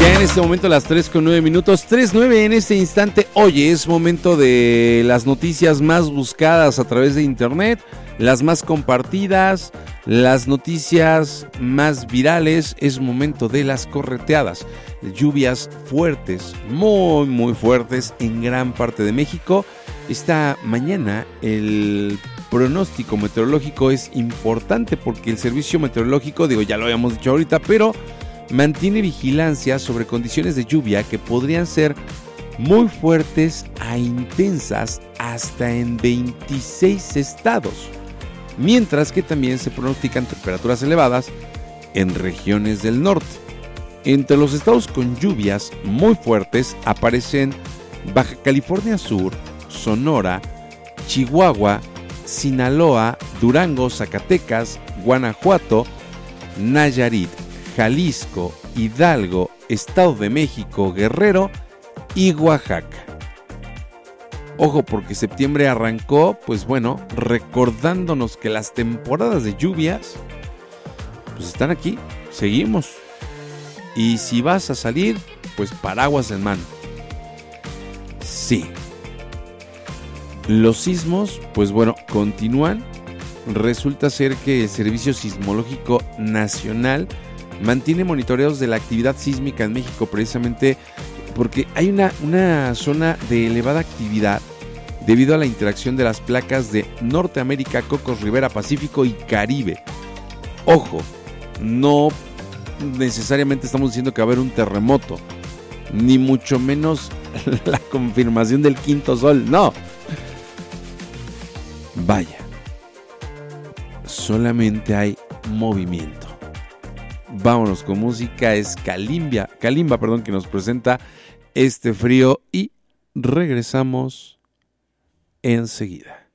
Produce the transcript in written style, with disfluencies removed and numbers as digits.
Ya en este momento las 3:09, 3:09 en este instante. Oye, es momento de las noticias más buscadas a través de internet, las más compartidas, las noticias más virales. Es momento de las correteadas. Lluvias fuertes, muy fuertes en gran parte de México. Esta mañana el pronóstico meteorológico es importante porque el servicio meteorológico, ya lo habíamos dicho ahorita, pero mantiene vigilancia sobre condiciones de lluvia que podrían ser muy fuertes a intensas hasta en 26 estados, mientras que también se pronostican temperaturas elevadas en regiones del norte. Entre los estados con lluvias muy fuertes aparecen Baja California Sur, Sonora, Chihuahua, Sinaloa, Durango, Zacatecas, Guanajuato, Nayarit, Jalisco, Hidalgo, Estado de México, Guerrero y Oaxaca. Ojo, porque septiembre arrancó, recordándonos que las temporadas de lluvias, están aquí, seguimos. Y si vas a salir, paraguas en mano. Sí. Los sismos, continúan. Resulta ser que el Servicio Sismológico Nacional mantiene monitoreos de la actividad sísmica en México, precisamente porque hay una zona de elevada actividad debido a la interacción de las placas de Norteamérica, Cocos, Ribera, Pacífico y Caribe. Ojo, no necesariamente estamos diciendo que va a haber un terremoto, ni mucho menos la confirmación del quinto sol, no. Vaya, solamente hay movimiento. Vámonos con música, es Kalimba, que nos presenta Este Frío y regresamos enseguida.